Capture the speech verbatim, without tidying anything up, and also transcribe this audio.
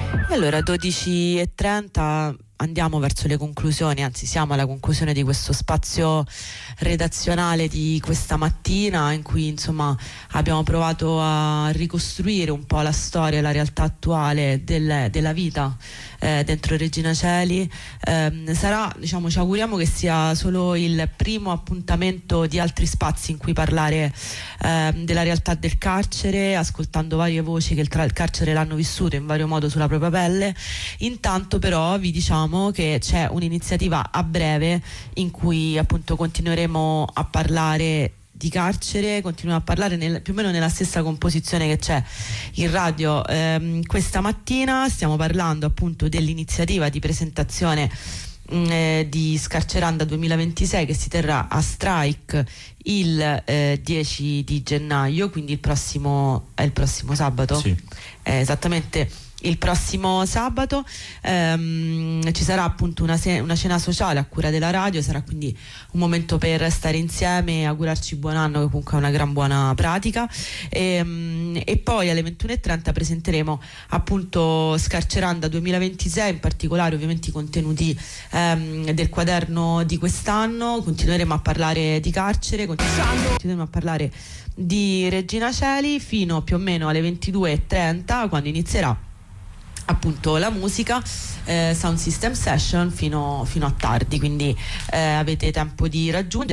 E allora dodici e trenta andiamo verso le conclusioni, anzi siamo alla conclusione di questo spazio redazionale di questa mattina, in cui insomma abbiamo provato a ricostruire un po' la storia e la realtà attuale del, della vita eh, dentro Regina Coeli. Eh, sarà, diciamo, ci auguriamo che sia solo il primo appuntamento di altri spazi in cui parlare eh, della realtà del carcere, ascoltando varie voci che il, tra- il carcere l'hanno vissuto in vario modo sulla propria pelle. Intanto però vi diciamo che c'è un'iniziativa a breve in cui appunto continueremo a parlare di carcere, continuiamo a parlare nel, più o meno nella stessa composizione che c'è in radio. Ehm, questa mattina stiamo parlando appunto dell'iniziativa di presentazione mh, eh, di Scarceranda duemilaventisei, che si terrà a Strike il eh, dieci di gennaio, quindi il prossimo è il prossimo sabato. Sì. Eh, esattamente il prossimo sabato. Ehm, ci sarà appunto una, se- una cena sociale a cura della radio, sarà quindi un momento per stare insieme e augurarci buon anno, che comunque è una gran buona pratica. E, e poi alle ventuno e trenta presenteremo appunto Scarceranda duemilaventisei, in particolare ovviamente i contenuti ehm, del quaderno di quest'anno. Continueremo a parlare di carcere, continueremo a parlare di Regina Coeli fino più o meno alle ventidue e trenta, quando inizierà appunto la musica, eh, Sound System Session fino, fino a tardi, quindi eh, avete tempo di raggiungere